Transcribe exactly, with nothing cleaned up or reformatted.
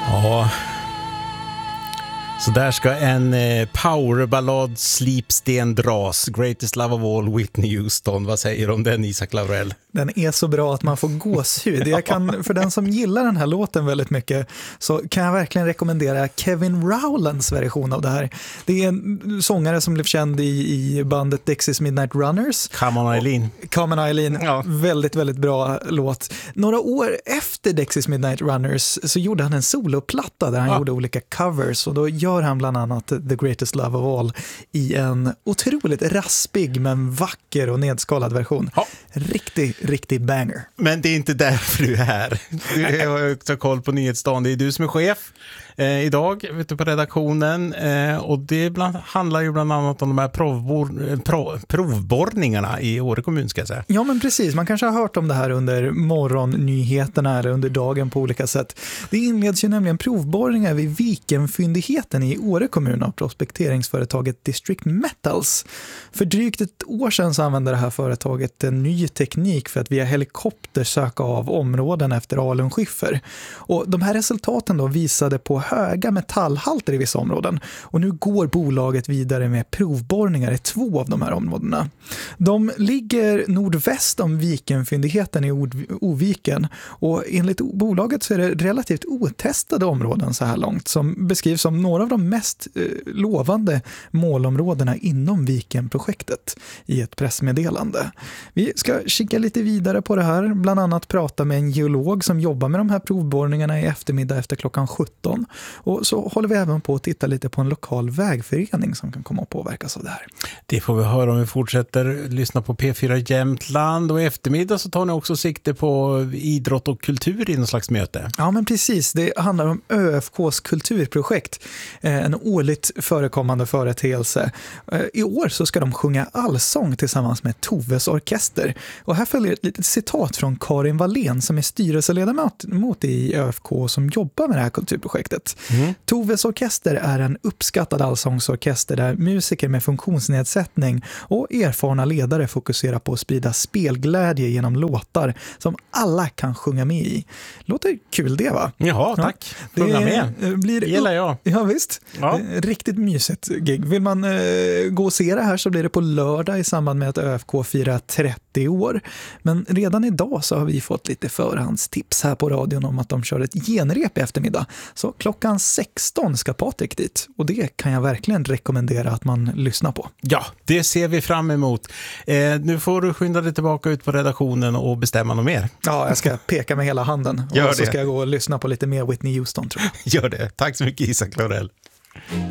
Ja. Så där ska en eh, powerballad slipsten dras. Greatest Love of All, Whitney Houston. Vad säger du om den, Isak Lavrell? Den är så bra att man får gåshud. Jag kan, för den som gillar den här låten väldigt mycket så kan jag verkligen rekommendera Kevin Rowlands version av det här. Det är en sångare som blev känd i, i bandet Dexys Midnight Runners. Come on Eileen. Come on Eileen, ja. Väldigt, väldigt bra låt. Några år efter Dexys Midnight Runners så gjorde han en soloplatta där han ja. gjorde olika covers, och då gör han bland annat The Greatest Love of All i en otroligt raspig men vacker och nedskalad version. Ja. Riktigt, riktigt banger. Men det är inte därför du är här. Du har också koll på nyhetsdagen. Det är du som är chef eh, idag ute på redaktionen. Eh, och det bland, handlar ju bland annat om de här provbor, prov, provborrningarna i Åre kommun, ska jag säga. Ja, men precis. Man kanske har hört om det här under morgonnyheterna eller under dagen på olika sätt. Det inleds ju nämligen provborrningar vid Vikenfyndigheten i Åre kommun av prospekteringsföretaget District Metals. För drygt ett år sedan så använde det här företaget en ny teknik för att via helikopter söka av områden efter alunskiffer. Och de här resultaten då visade på höga metallhalter i vissa områden. Och nu går bolaget vidare med provborrningar i två av de här områdena. De ligger nordväst om Vikenfyndigheten i Oviken, och enligt bolaget så är det relativt otestade områden så här långt som beskrivs som några av de mest eh, lovande målområdena inom Vikenprojektet i ett pressmeddelande. Vi ska kika lite vidare på det här, bland annat prata med en geolog som jobbar med de här provborrningarna i eftermiddag efter klockan sjutton. Och så håller vi även på att titta lite på en lokal vägförening som kan komma att påverkas av det här. Det får vi höra om vi fortsätter lyssna på P fyra Jämtland, och i eftermiddag så tar ni också sikte på idrott och kultur i någon slags möte. Ja, men precis. Det handlar om Ö F K:s kulturprojekt, en årligt förekommande företeelse. I år så ska de sjunga allsång tillsammans med Toves orkester. Och här följer ett litet citat från Karin Wallén som är styrelseledamot i Ö F K som jobbar med det här kulturprojektet. Mm. Toves orkester är en uppskattad allsångsorkester där musiker med funktionsnedsättning och erfarna ledare fokuserar på att sprida spelglädje genom låtar som alla kan sjunga med i. Låter kul det, va? Jaha, tack. Ja, sjunga med. Blir det gillar jag. Ja, visst. Ja. Riktigt mysigt gig. Vill man eh, gå och se det här så blir det på lördag i samband med att Ö F K firar trettio år. Men redan idag så har vi fått lite förhandstips här på radion om att de kör ett genrep i eftermiddag. Så klockan sexton ska Patrik dit, och det kan jag verkligen rekommendera att man lyssnar på. Ja, det ser vi fram emot. Eh, nu får du skynda dig tillbaka ut på redaktionen och bestämma något mer. Ja, jag ska peka med hela handen. Gör och så det. ska jag gå och lyssna på lite mer Whitney Houston, tror jag. Gör det. Tack så mycket, Isak Lavrell.